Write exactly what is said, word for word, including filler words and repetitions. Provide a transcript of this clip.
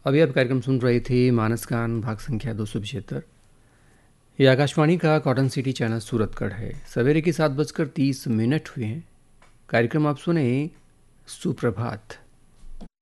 अभी आप कार्यक्रम सुन रहे थे मानस गान भाग संख्या दो सौ पिछहत्तर। ये आकाशवाणी का कॉटन सिटी चैनल सूरतगढ़ है। सवेरे के सात बजकर तीस मिनट हुए हैं। कार्यक्रम आप सुने सुप्रभात।